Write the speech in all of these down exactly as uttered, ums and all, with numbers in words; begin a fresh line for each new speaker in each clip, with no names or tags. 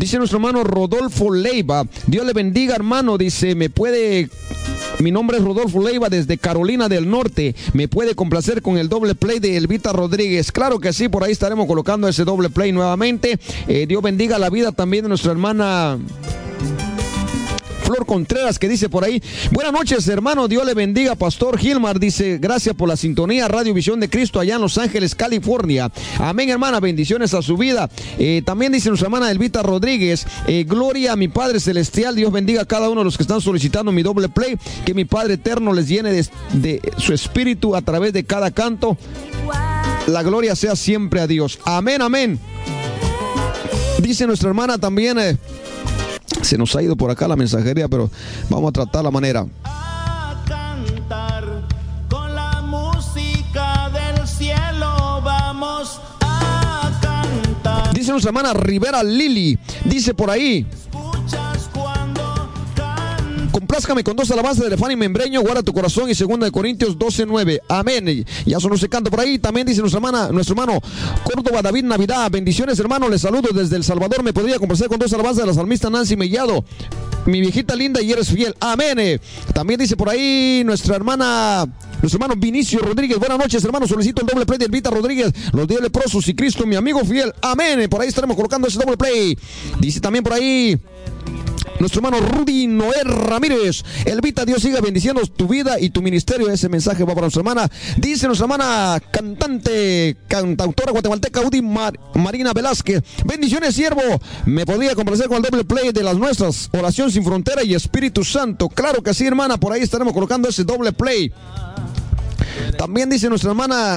Dice nuestro hermano Rodolfo Leiva. Dios le bendiga, hermano. Dice, me puede... Mi nombre es Rodolfo Leiva desde Carolina del Norte. ¿Me puede complacer con el doble play de Elvita Rodríguez? Claro que sí, por ahí estaremos colocando ese doble play nuevamente. Eh, Dios bendiga la vida también de nuestra hermana Flor Contreras, que dice por ahí: buenas noches, hermano, Dios le bendiga, Pastor Gilmar. Dice, gracias por la sintonía, Radio Visión de Cristo allá en Los Ángeles, California. Amén, hermana, bendiciones a su vida. Eh, también dice nuestra hermana Elvita Rodríguez, eh, gloria a mi Padre Celestial. Dios bendiga a cada uno de los que están solicitando mi doble play, que mi Padre Eterno les llene de, de su espíritu a través de cada canto. La gloria sea siempre a Dios. Amén, amén. Dice nuestra hermana también, eh, se nos ha ido por acá la mensajería, pero vamos a tratar la manera.
A cantar con la música del cielo, vamos a cantar.
Dice nuestra hermana Rivera Lili, dice por ahí:
Escuchas cuando canto.
complázcame con dos alabanzas de Lefani Membreño, guarda tu corazón, y segunda de Corintios doce nueve. Amén. Ya solo se canta por ahí. También dice nuestra hermana, nuestro hermano Córdoba David Navidad. Bendiciones, hermano. Les saludo desde El Salvador. Me podría complacer con dos alabanzas de la salmista Nancy Mellado. Mi viejita linda y eres fiel. Amén. También dice por ahí nuestra hermana, nuestro hermano Vinicio Rodríguez. Buenas noches, hermano. Solicito el doble play de Elvita Rodríguez, Los Días Leprosos y Cristo, mi amigo fiel. Amén. Por ahí estaremos colocando ese doble play. Dice también por ahí nuestro hermano Rudy Noé Ramírez: Elvita, Dios siga bendiciendo tu vida y tu ministerio. Ese mensaje va para nuestra hermana. Dice nuestra hermana cantante, cantautora guatemalteca Udi Mar Marina Velázquez: bendiciones, siervo. Me podría complacer con el doble play de las nuestras, Oración Sin Frontera y Espíritu Santo. Claro que sí, hermana. Por ahí estaremos colocando ese doble play. También dice nuestra hermana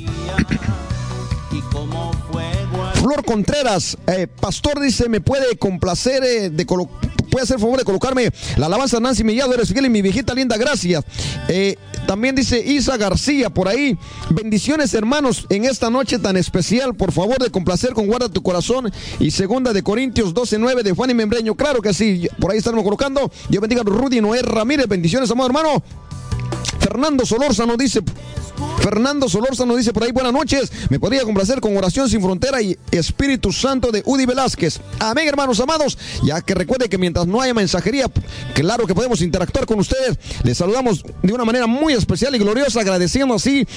Y como fuego al
Flor Contreras, eh, pastor, dice, me puede complacer eh, de colocar, puede hacer favor de colocarme la alabanza Nancy Mellado, eres fiel y mi viejita linda, gracias. Eh, también dice Isa García por ahí: bendiciones, hermanos, en esta noche tan especial, por favor de complacer con guarda tu corazón y segunda de Corintios doce nueve de Fanny Membreño. Claro que sí, por ahí estaremos colocando. Dios bendiga a Rudy Noé Ramírez. Bendiciones, amado hermano. Fernando Solórzano dice, Fernando Solórzano dice por ahí: buenas noches, me podría complacer con Oración Sin Frontera y Espíritu Santo de Udi Velázquez. Amén, hermanos amados. Ya que recuerde que mientras no haya mensajería, claro que podemos interactuar con ustedes. Les saludamos de una manera muy especial y gloriosa, agradeciendo así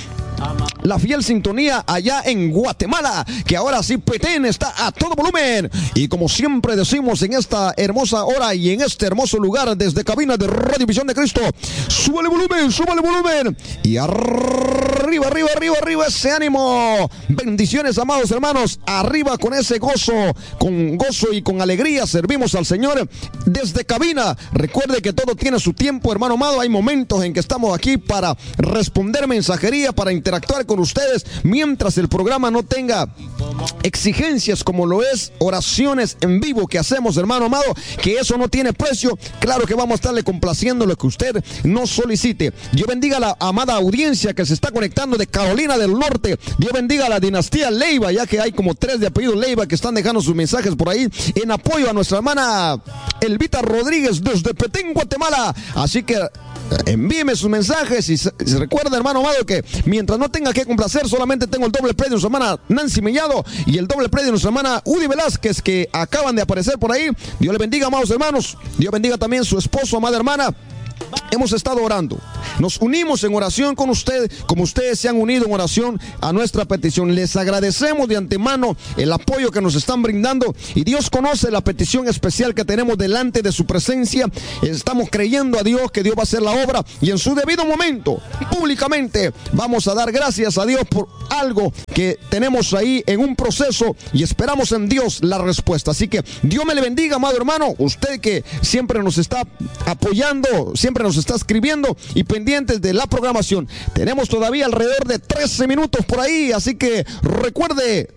la fiel sintonía allá en Guatemala, que ahora sí Petén está a todo volumen. Y como siempre decimos en esta hermosa hora y en este hermoso lugar, desde cabina de Radio Visión de Cristo, súbale volumen, súbale volumen. Y arriba, arriba, arriba, arriba ese ánimo. Bendiciones, amados hermanos. Arriba con ese gozo, con gozo y con alegría servimos al Señor desde cabina. Recuerde que todo tiene su tiempo, hermano amado. Hay momentos en que estamos aquí para responder mensajería, para interactuar con ustedes, mientras el programa no tenga exigencias como lo es oraciones en vivo que hacemos, hermano amado, que eso no tiene precio. Claro que vamos a estarle complaciendo lo que usted nos solicite. Dios bendiga a la amada audiencia que se está conectando de Carolina del Norte. Dios bendiga a la dinastía Leiva, ya que hay como tres de apellido Leiva que están dejando sus mensajes por ahí en apoyo a nuestra hermana Elvita Rodríguez desde Petén, Guatemala. Así que envíeme sus mensajes y se, se recuerda, hermano amado, que mientras no tenga que complacer, solamente tengo el doble play de nuestra hermana Nancy Mellado y el doble play de nuestra hermana Udi Velázquez, que acaban de aparecer por ahí. Dios le bendiga, amados hermanos. Dios bendiga también su esposo, amada hermana. Hemos estado orando, nos unimos en oración con usted, como ustedes se han unido en oración a nuestra petición. Les agradecemos de antemano el apoyo que nos están brindando, y Dios conoce la petición especial que tenemos delante de su presencia. Estamos creyendo a Dios que Dios va a hacer la obra, y en su debido momento, públicamente, vamos a dar gracias a Dios por algo que tenemos ahí en un proceso, y esperamos en Dios la respuesta. Así que Dios me le bendiga, amado hermano, usted que siempre nos está apoyando, siempre nos está escribiendo y pendientes de la programación. Tenemos todavía alrededor de trece minutos por ahí, así que recuerde